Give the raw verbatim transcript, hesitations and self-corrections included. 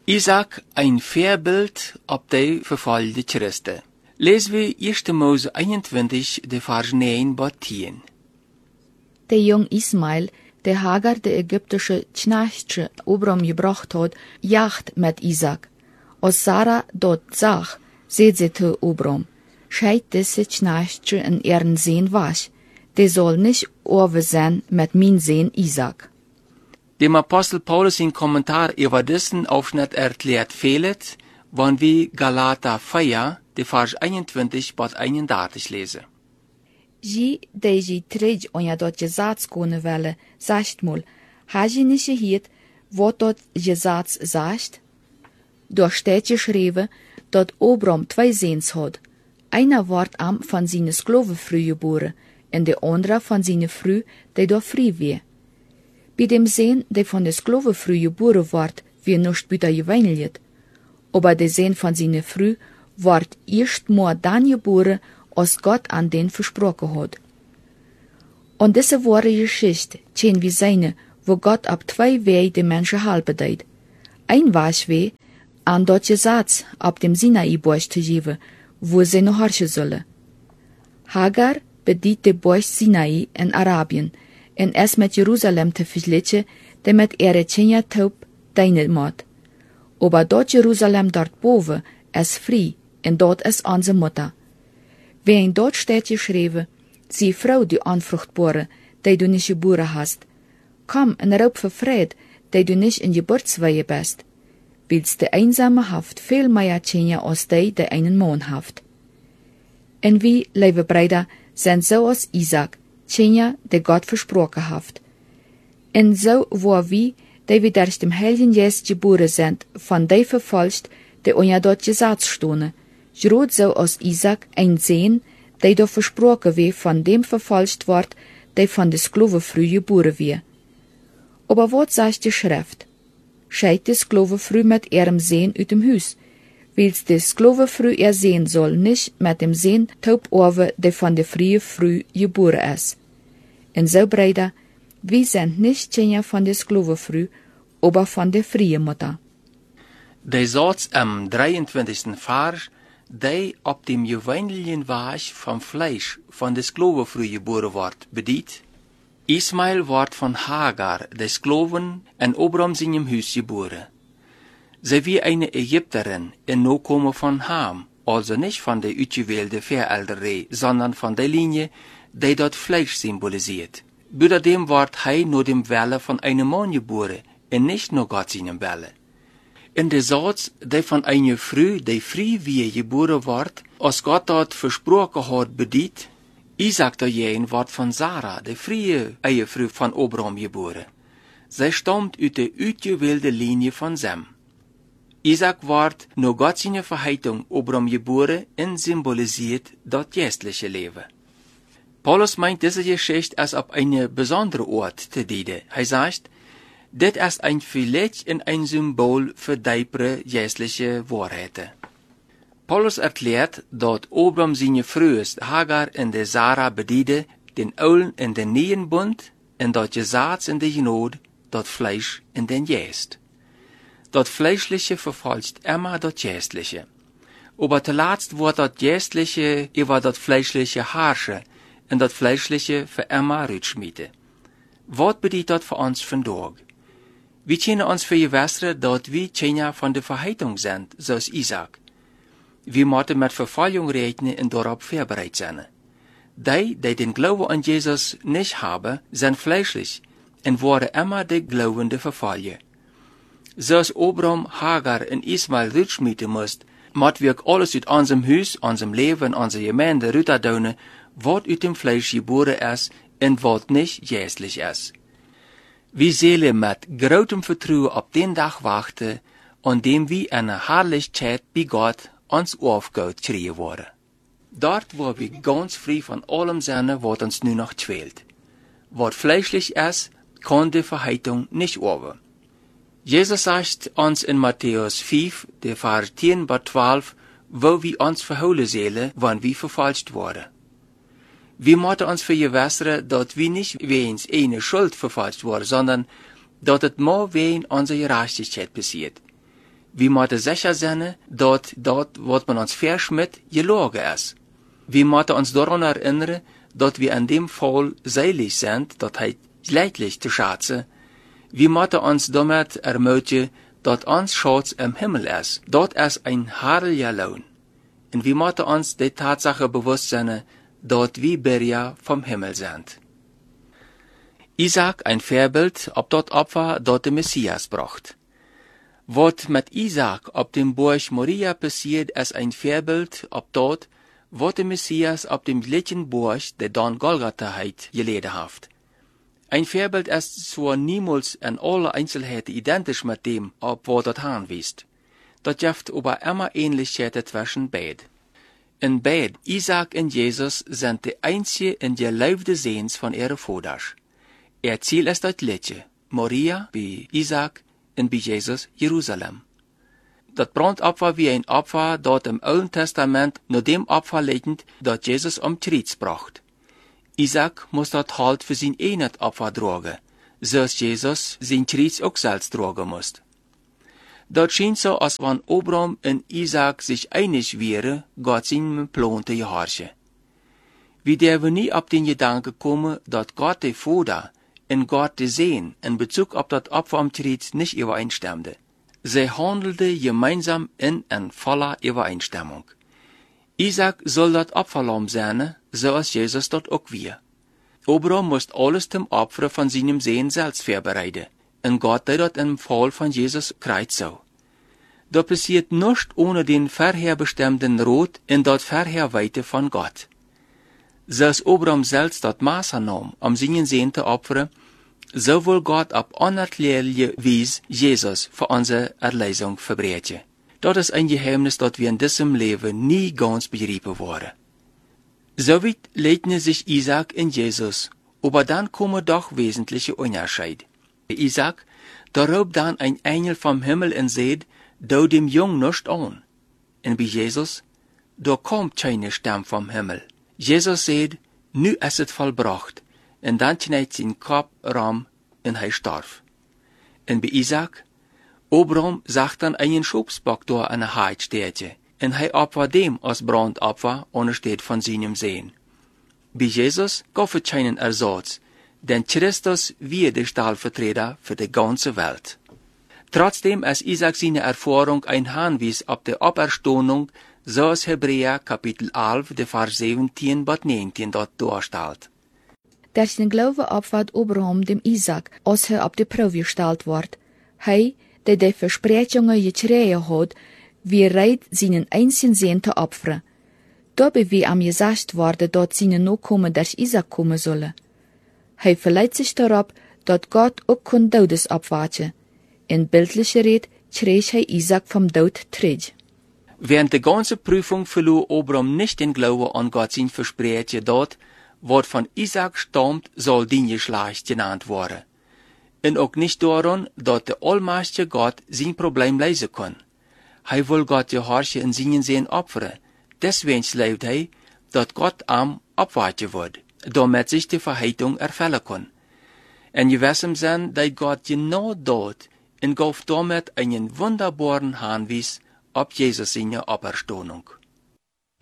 Isaac ein Voorbeeld op de vervolgde Christen. Lezen we eerste Mose eenentwintig, de vers negen tot tien. Der jong Ismael, der Hagar, der ägyptische Knechtje Abram gebracht hat, jacht mit Isaac. Als Sarah dort zag, zei ze te Abram, scheid deze Knechtje in ihren Sehn was, der soll nicht over sein mit min Sehn Isaac. Dem Apostel Paulus in Kommentar über diesen Aufschnitt erklärt fehlt, wenn wir Galater vier, de vers eenentwintig tot eenendertig lesen. Ji, de ji trej onja dort gezats kone welle, sagt mul, ha ji nicht gehiet, wat dort gezats sagt? Dort steht geschrieben, dat Abram zwei Sehns hat. Einer ward am von seine Sklove früh geboren, en de andere von seine früh, de dort früh wie. Bei dem Sehn, der von der Sklove früh geboren ward, wie nicht wieder geweinelt. Aber der Sehn von seine früh ward erst mal dann geboren, als Gott an den versprochen hat. Und diese wahre Geschichte kennen wir seine, wo Gott ab zwei Wege die Menschen halten deit. Ein was weh, an dort Satz ab dem Sinai-Busch zu geben, wo sie noch herrschen sollen. Hagar bedient den Busch Sinai in Arabien, en es met Jerusalem te vergelijken, de met Eretjenia taub deine mat. Aber dort Jerusalem dort boven is frei, en dort is onze Mutter. Wen dort steht geschrieben, sie Frau die Unfruchtbare, die du nicht geboren hast. Komm en raub verfreid, die du nicht in Geburtsweihe bist. Willst de einsame Haft viel mehr Tjenia als die, die einen Mann haft. En wie, liebe Brüder, sind so als Isaac, Tjenia, der Gott versprochen hat. En so war wie, die wir durch dem Heiligen Geist geboren sind, von die verfolgt, die unja dort gesagt stohne, groß so als Isaac ein Sehn, die doch versprochen wie von dem verfolgt ward, die von der Sklove früh geboren wie. Aber was sagt die Schrift? Scheit die Sklove früh mit ihrem Sehn uit dem Hus, wils die Sklove früh ihr Sehn soll nicht mit dem Sehn taub over, die von der frühe früh geboren ist. En so, Brüder, wir sind nicht Tjenia von der Sklove früh, aber von der frühe Mutter. Der Satz am dreiundzwanzigsten Vers, der auf dem gewöhnlichen Weg vom Fleisch von der Sklove früh geboren wird, bedient, Ismael wird von Hagar, der Skloven, en Abram seinem Haus geboren. Sie wie eine Ägypterin, in Nachkomme von Ham, also nicht von der ausgewählten Verälterei, sondern von der Linie, die dort Fleisch symbolisiert. Büderdem wird hij nur dem Welle von einem Mann geboren, und nicht nur Gott seinem Welle. In der Satz, der von einer Frau, die frei wie geboren wird, als Gott dort versprochen hat, bedient, Isaac derjen wird von Sarah, der freie Ehefrau von Abram, geboren. Sie stammt aus der ausgewählten Linie von Sem. Isaac wird nur Gott seine Verheißung Abram geboren und symbolisiert das geistliche Leben. Paulus meint diese Geschichte als auf eine besondere Ort zu dienen. Er sagt, das ist ein Vielleicht und ein Symbol für deipere geistliche Wahrheiten. Paulus erklärt, dass Abram seine Frau Hagar und der Sarah bediente, den Alten in den neuen Bund, und das Gesetz in der Genode, das Fleisch in den Geist. Das Fleischliche verfolgt immer das Geistliche. Aber zuletzt wird das Geistliche über das Fleischliche herrschen, und das Fleischliche für immer rutschmieten. Was bedeutet das für uns vandaag? Wir können uns für gewässern, dass wir Tjenia von der Verheißung sind, so als Isaac. Wir müssen mit Verfolgung rechnen und darauf vorbereitet sein. Die, die den Glauben an Jesus nicht haben, sind fleischlich und werden immer die Glaubende verfolgen. So als Abram, Hagar und Ismael rutschmieten mussten, müssen wir alles aus unserem Haus, unserem Leben, unserer Gemeinde rübertun, was aus dem Fleisch geboren ist und was nicht geistlich ist. Wir sollen mit großem Vertrauen auf den Tag warten, an dem wir eine Herrlichkeit bei Gott uns aufgeholt kriegen werden. Dort, wo wir ganz frei von allem sind, was uns nur noch quält. Was fleischlich ist, kann die Verheißung nicht over. Jesus sagt uns in Matthäus fünf, der Vers zehn bis zwölf, wo wir uns verholen sollen, wann wir verfolgt wurden. Wir müssen uns vergewissern, dass wir nicht wegen einer Schuld verfolgt wurden, sondern dass es mal wegen unserer Gerechtigkeit passiert. We moeten sicher zijn dat dat wat men ons verschmidt gelogen is. We moeten ons daran erinnern, dat we in dem Fall seilig sind, dat hij leidlich te schatzen. We moeten ons damit ermutigen, dat ons Schatz im Himmel is. Dat is een herrlicher Lohn. En we moeten ons de Tatsache bewusst zijn, dat we Bürger vom Himmel sind. Isaac ein Vorbild op dat Opfer, dat de Messias bracht. Wat met Isaac op dem Burg Moria passiert, is ein Vorbild op dat, wat de Messias op dem gleichen Burg, der dan Golgatha heet, geleden heeft. Ein Vorbild ist zwar niemals in alle Einzelheiten identisch mit dem, op wat dat haan wiest. Dat gibt aber immer Ähnlichkeiten zwischen beid. In beid, Isaac und Jesus, sind die einzige in der geliefde Seens von ihre Voders. Ihr Ziel ist das gleiche, Moria bei Isaac und bei Jesus Jerusalem. Das Brandopfer wie ein Opfer, dat im Alten Testament nur dem Opfer leidend, dat Jesus um Kreuz bracht. Isaac muss dat halt für sein eigenes Opfer tragen, zoals Jesus sein Kreuz auch selbst tragen muss. Dat schien so, als wenn Abraham und Isaac sich einig wären, Gott seinen Plan zu gehorchen. Wir dürfen nie auf den Gedanken kommen, dat Gott der Vater und Gott der Sohn in Bezug auf das Opfer am Kreuz nicht übereinstimmte. Sie handelte gemeinsam in en voller Übereinstimmung. Isaac soll das Opferlamm sein, so als Jesus dort auch wir. Abraham muss alles zum Opfer von seinem Sohn selbst vorbereiten, und Gott hat das im Fall von Jesus kreuz so. Da passiert nichts ohne den vorherbestimmten Rot in das Vorherweite von Gott. So als Abraham selbst das Maß nahm, um seinen Sohn zu opfern, so will Gott auf unerklärliche Weise Jesus für unsere Erlösung verbreiten. Das ist ein Geheimnis, das wir in diesem Leben nie ganz begreifen worden. Soweit leiten sich Isaac und Jesus, aber dann kommen doch wesentliche Unterschiede. Bei Isaac, da raubt dann ein Engel vom Himmel und sagt, da dem Jung nicht an. Und bei Jesus, da kommt keine Stimme vom Himmel. Jesus sagt, nu ist es vollbracht. Und dann knallt sein Kopf ram und er starb. Und bei Isaac, Abraham sagt dann einen Schubsbock da an der Heidstätte, und er opfert dem als Brandopfer untersteht von seinem Sehen. Bei Jesus gab es keinen Ersatz, denn Christus wird der Stellvertreter für die ganze Welt. Trotzdem ist Isaac seine Erfahrung ein Hinweis auf die Auferstehung, so als Hebräer Kapitel elf, der Vers siebzehn bis neunzehn dort darstellt. Der zijn Glaube opvat Abraham dem Isaac, als hij op de proef gesteld wordt. Hij, die de Versprechungen gekregen had, wie reit seinen einzigen Sohn te opferen. Dabei wie am gesagt worden, dat seine Nachkommen durch Isaac kommen sollen. Hij verleiht sich darauf, dat Gott auch kon Todes abwarten. In bildlicher Rede kreeg hij Isaac vom Tod terug. Während der ganzen Prüfung verlor Abraham nicht den Glauben an Gott sein Versprechen, dort, wat von Isaac stammt, soll din Geschlecht genannt worden. Und auch nicht daran, dass der allmächtige Gott sein Problem lösen kann. Hij will Gott gehorchen in seinen Sehen opfern. Deswegen lebt hij, dass Gott am abwarten wird, damit sich die Verheitung erfüllen kann. En je wissen zijn, dass Gott genau dort und gab damit einen wunderbaren Hinweis auf Jesus seine Auferstehung.